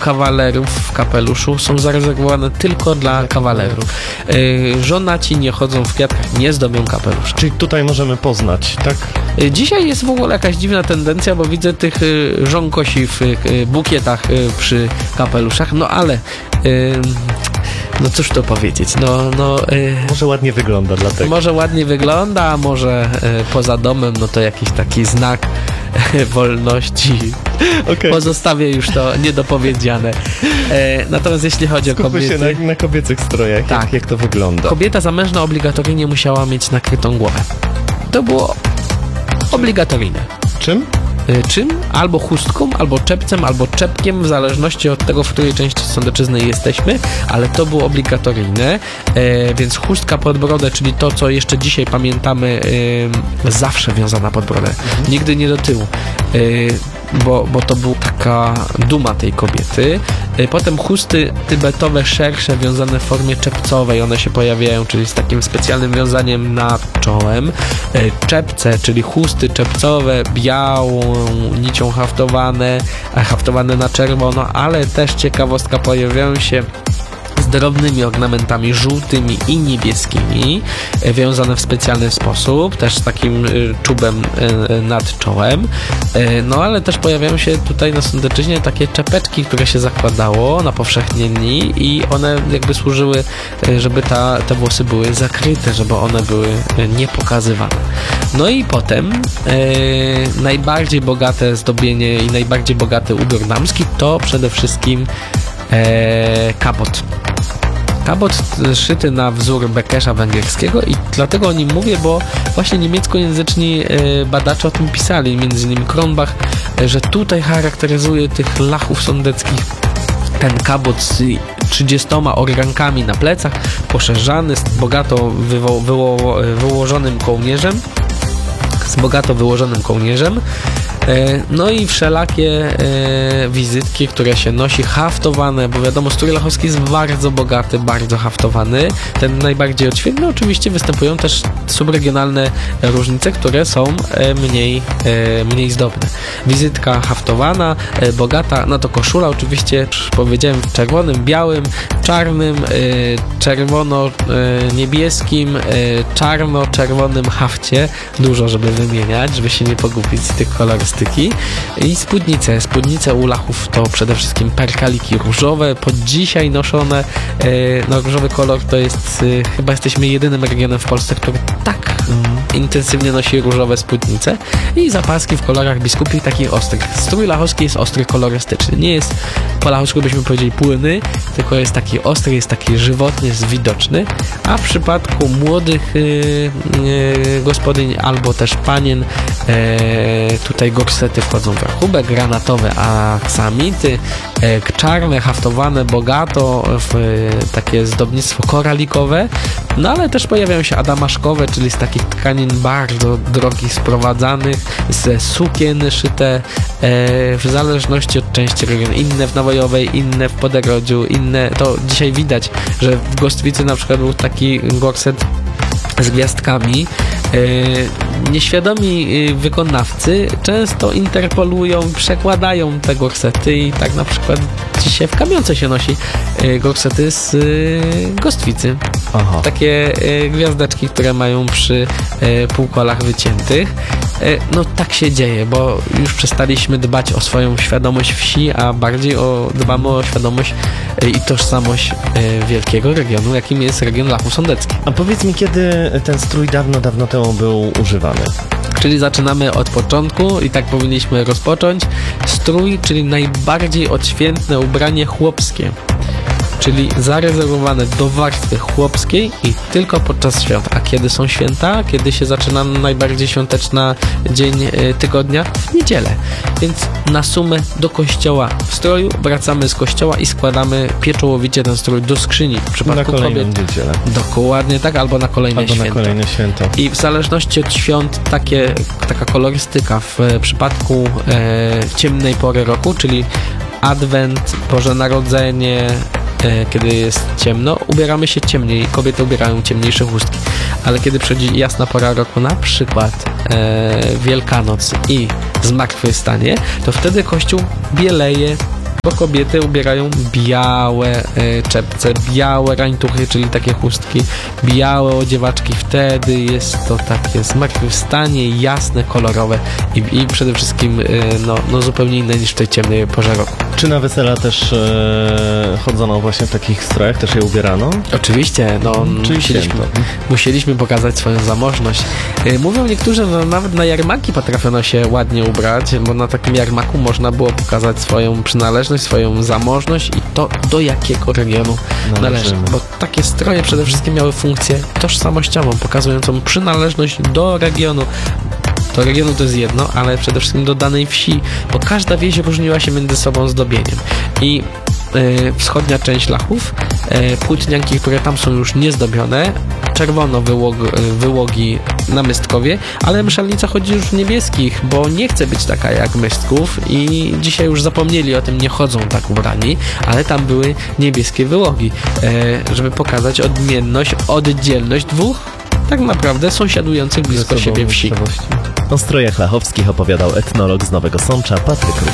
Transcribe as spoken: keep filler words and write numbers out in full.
kawalerów w kapeluszu są zarezerwowane tylko dla kawalerów. Yy, żonaci nie chodzą w kwiatkach, nie zdobią kapelusza. Czyli tutaj możemy poznać, tak? Yy, dzisiaj jest w ogóle jakaś dziwna tendencja, bo widzę tych yy, żonkosi w yy, bukietach yy, przy kapeluszach, no ale yy, no cóż to powiedzieć, no... no yy, może ładnie wygląda dlatego. Może ładnie wygląda, a może yy, poza domem, no to jakiś taki znak wolności. Okay. Pozostawię już to niedopowiedziane. E, natomiast jeśli chodzi Skupmy o kobiety... się na, na kobiecych strojach, tak. jak, jak to wygląda. Kobieta zamężna obligatoryjnie musiała mieć nakrytą głowę. To było obligatoryjne. Czym? E, czym? Albo chustką, albo czepcem, albo czepkiem, w zależności od tego, w której części Sądecczyzny jesteśmy, ale to było obligatoryjne, e, więc chustka pod brodę, czyli to, co jeszcze dzisiaj pamiętamy, e, zawsze wiązana pod brodę. Mhm. Nigdy nie do tyłu. E, Bo, bo to była taka duma tej kobiety. Potem chusty tybetowe, szersze, wiązane w formie czepcowej, one się pojawiają, czyli z takim specjalnym wiązaniem nad czołem. Czepce, czyli chusty czepcowe, białą nicią haftowane, haftowane na czerwono, ale też ciekawostka, pojawiają się z drobnymi ornamentami żółtymi i niebieskimi, wiązane w specjalny sposób, też z takim czubem nad czołem. No ale też pojawiają się tutaj na Sądecczyźnie takie czepeczki, które się zakładało na powszechnie dni i one jakby służyły, żeby ta, te włosy były zakryte, żeby one były niepokazywane. No i potem e, najbardziej bogate zdobienie i najbardziej bogaty ubiór damski to przede wszystkim e, kabot. Kabot szyty na wzór bekesza węgierskiego i dlatego o nim mówię, bo właśnie niemieckojęzyczni badacze o tym pisali, między innymi Kronbach, że tutaj charakteryzuje tych lachów sądeckich ten kabot z trzydziestoma organkami na plecach, poszerzany, z bogato wywo- wyło- wyłożonym kołnierzem, z bogato wyłożonym kołnierzem. No i wszelakie e, wizytki, które się nosi, haftowane, bo wiadomo, strój lachowski jest bardzo bogaty, bardzo haftowany. Ten najbardziej odświetny. Oczywiście występują też subregionalne różnice, które są e, mniej, e, mniej zdobne. Wizytka haftowana, e, bogata, no to koszula oczywiście, powiedziałem, w czerwonym, białym, czarnym, e, czerwono-niebieskim, e, czarno-czerwonym hafcie. Dużo, żeby wymieniać, żeby się nie pogubić z tych kolorystów. I spódnice. Spódnice u lachów to przede wszystkim perkaliki różowe, pod dzisiaj noszone. No, różowy kolor to jest, chyba jesteśmy jedynym regionem w Polsce, który tak mm. intensywnie nosi różowe spódnice i zapaski w kolorach biskupich, takich ostrych. Strój lachowski jest ostry kolorystyczny. Nie jest po lachowsku byśmy powiedzieli płynny, tylko jest taki ostry, jest taki żywotny, jest widoczny, a w przypadku młodych yy, yy, gospodyń albo też panien yy, tutaj gorsety wchodzą w rachubek, granatowe aksamity, e, czarne, haftowane, bogato w e, takie zdobnictwo koralikowe, no ale też pojawiają się adamaszkowe, czyli z takich tkanin bardzo drogich, sprowadzanych, ze sukien szyte e, w zależności od części regionu. Inne w Nawojowej, inne w Podegrodziu, inne, to dzisiaj widać, że w Gostwicy na przykład był taki gorset z gwiazdkami. E, nieświadomi wykonawcy często interpolują, przekładają te gorsety i tak na przykład dzisiaj w Kamionce się nosi e, gorsety z e, Gostwicy. Aha. Takie e, gwiazdeczki, które mają przy e, półkolach wyciętych. E, no tak się dzieje, bo już przestaliśmy dbać o swoją świadomość wsi, a bardziej o, dbamy o świadomość e, i tożsamość e, wielkiego regionu, jakim jest region Lachów Sądeckich. A powiedz mi, kiedy ten strój dawno, dawno temu był używany? Czyli zaczynamy od początku i tak powinniśmy rozpocząć. Strój, czyli najbardziej odświętne ubranie chłopskie, czyli zarezerwowane do warstwy chłopskiej i tylko podczas świąt. A kiedy są święta? Kiedy się zaczyna najbardziej świąteczna dzień tygodnia? W niedzielę. Więc na sumę do kościoła w stroju, wracamy z kościoła i składamy pieczołowicie ten strój do skrzyni. W przypadku na kolejną kobiet niedzielę. Dokładnie tak, albo na kolejne albo święta. na kolejne święto. I w zależności od świąt takie, taka kolorystyka w przypadku e, ciemnej pory roku, czyli Adwent, Boże Narodzenie, kiedy jest ciemno, ubieramy się ciemniej, kobiety ubierają ciemniejsze chustki, ale kiedy przychodzi jasna pora roku, na przykład e, Wielkanoc i Zmartwychwstanie, to wtedy Kościół bieleje bo kobiety ubierają białe e, czepce, białe rańtuchy, czyli takie chustki, białe odziewaczki. Wtedy jest to takie zmartwychwstanie, jasne, kolorowe i, i przede wszystkim e, no, no zupełnie inne niż w tej ciemnej porze roku. Czy na wesela też e, chodzono właśnie w takich strojach, też je ubierano? Oczywiście, no Czyli musieliśmy, święto. musieliśmy pokazać swoją zamożność. E, Mówią niektórzy, że nawet na jarmarki potrafiono się ładnie ubrać, bo na takim jarmaku można było pokazać swoją przynależność, swoją zamożność i to, do jakiego regionu należy. Należymy. Bo takie stroje przede wszystkim miały funkcję tożsamościową, pokazującą przynależność do regionu. Do regionu to jest jedno, ale przede wszystkim do danej wsi, bo każda wieś różniła się między sobą zdobieniem. I y, wschodnia część Lachów, y, płytnianki, które tam są już niezdobione, czerwono wyłog, y, wyłogi na Mystkowie, ale mszalnica chodzi już w niebieskich, bo nie chce być taka jak Mystków i dzisiaj już zapomnieli o tym, nie chodzą tak ubrani, ale tam były niebieskie wyłogi, y, żeby pokazać odmienność, oddzielność dwóch tak naprawdę sąsiadujących blisko siebie wsi. O strojach lachowskich opowiadał etnolog z Nowego Sącza Patryk Rus.